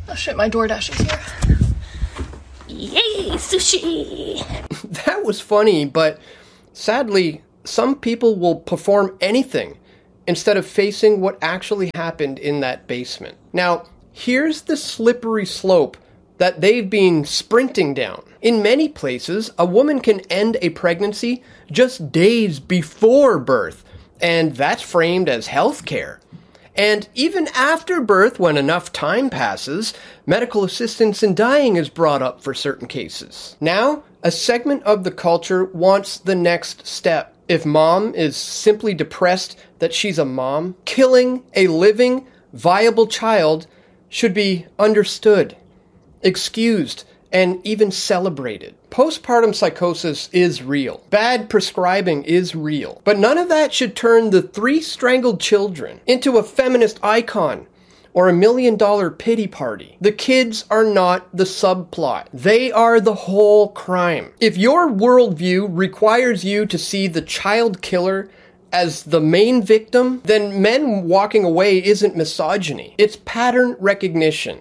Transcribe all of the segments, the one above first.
Oh shit, my DoorDash is here. Yay, sushi! That was funny, but sadly, some people will perform anything instead of facing what actually happened in that basement. Now, here's the slippery slope that they've been sprinting down. In many places, a woman can end a pregnancy just days before birth, and that's framed as health care. And even after birth, when enough time passes, medical assistance in dying is brought up for certain cases. Now, a segment of the culture wants the next step. If mom is simply depressed that she's a mom, killing a living, viable child should be understood, excused, and even celebrated. Postpartum psychosis is real. Bad prescribing is real. But none of that should turn the 3 strangled children into a feminist icon or $1 million pity party. The kids are not the subplot. They are the whole crime. If your worldview requires you to see the child killer as the main victim, then men walking away isn't misogyny. It's pattern recognition.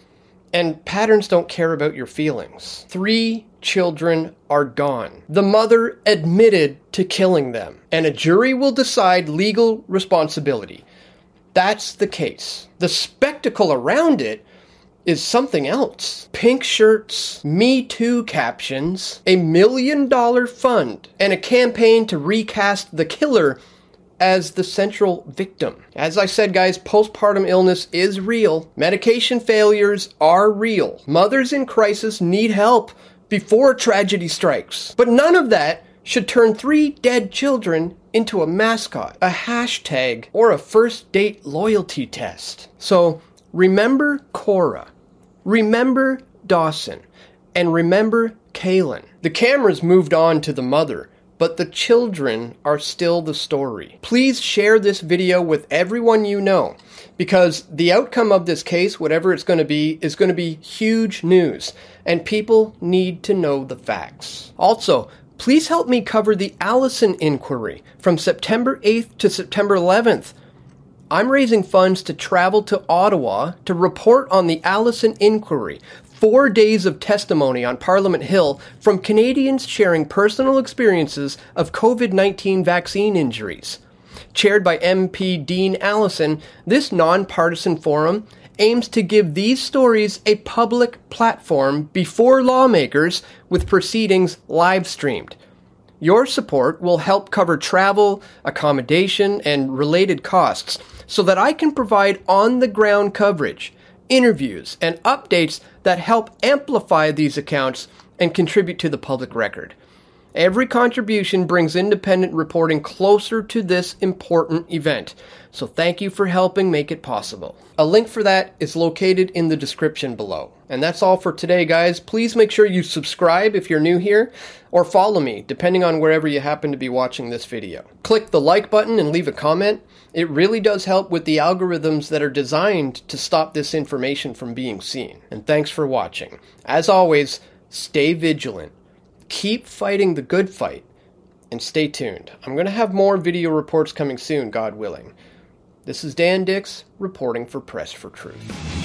And patterns don't care about your feelings. 3 children are gone. The mother admitted to killing them, and a jury will decide legal responsibility. That's the case. The spectacle around it is something else. Pink shirts, Me Too captions, $1 million fund, and a campaign to recast the killer as the central victim. As I said, guys, postpartum illness is real. Medication failures are real. Mothers in crisis need help before tragedy strikes. But none of that should turn 3 dead children into a mascot, a hashtag, or a first date loyalty test. So remember Cora, remember Dawson, and remember Kaylin. The cameras moved on to the mother, but the children are still the story. Please share this video with everyone you know, because the outcome of this case, whatever it's going to be huge news, and people need to know the facts. Also, please help me cover the Allison inquiry from September 8th to September 11th. I'm raising funds to travel to Ottawa to report on the Allison inquiry. 4 days of testimony on Parliament Hill from Canadians sharing personal experiences of COVID-19 vaccine injuries. Chaired by MP Dean Allison, this nonpartisan forum aims to give these stories a public platform before lawmakers, with proceedings live-streamed. Your support will help cover travel, accommodation, and related costs so that I can provide on-the-ground coverage, interviews, and updates that help amplify these accounts and contribute to the public record. Every contribution brings independent reporting closer to this important event, so thank you for helping make it possible. A link for that is located in the description below. And that's all for today, guys. Please make sure you subscribe if you're new here, or follow me, depending on wherever you happen to be watching this video. Click the like button and leave a comment. It really does help with the algorithms that are designed to stop this information from being seen. And thanks for watching. As always, stay vigilant. Keep fighting the good fight, and stay tuned. I'm going to have more video reports coming soon, God willing. This is Dan Dix, reporting for Press for Truth.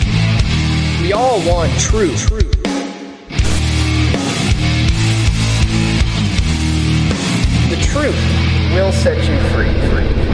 We all want truth. The truth will set you free.